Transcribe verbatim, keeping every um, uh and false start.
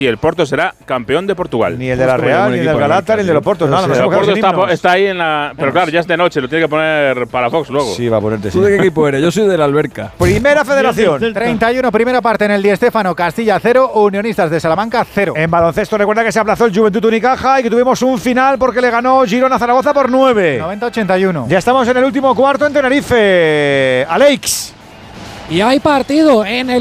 y el Porto será campeón de Portugal. Ni el de la Real, ni el del Galata, ni el de los Portos. Nada, el de Porto está, está ahí en la… Pero claro, ya es de noche, lo tiene que poner para Fox luego. Sí, va a ponerte. ¿Tú de qué equipo eres? Yo soy de la Alberca. Primera Federación. treinta y uno, primera parte en el Di Stéfano. Castilla cero, Unionistas de Salamanca cero. En baloncesto recuerda que se aplazó el Juventud Unicaja y que tuvimos un final porque le ganó Girona a Zaragoza por nueve. noventa a ochenta y uno. Ya estamos en el último cuarto en Tenerife. Alex. Y hay partido en el